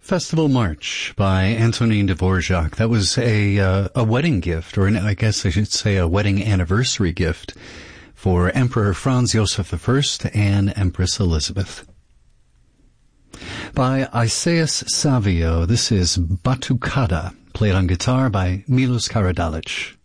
Festival March by Antonin Dvorak. That was a wedding gift, or I guess I should say a wedding anniversary gift for Emperor Franz Joseph I and Empress Elizabeth. By Isaias Savio, this is Batucada, played on guitar by Milos Karadalic.